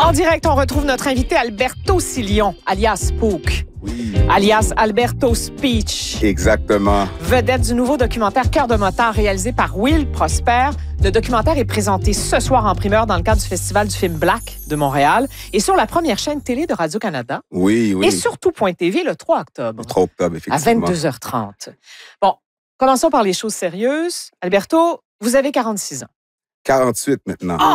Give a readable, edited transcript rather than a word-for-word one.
En direct, on retrouve notre invité Alberto Sillon, alias Spook. Oui. Alias Alberto Speech. Exactement. Vedette du nouveau documentaire Cœur de motard réalisé par Will Prosper. Le documentaire est présenté ce soir en primeur dans le cadre du Festival du film Black de Montréal et sur la première chaîne télé de Radio-Canada. Oui, oui. Et sur tout.tv le 3 octobre. Le 3 octobre, effectivement. À 22h30. Bon, commençons par les choses sérieuses. Alberto, vous avez 46 ans. 48 maintenant. Ah!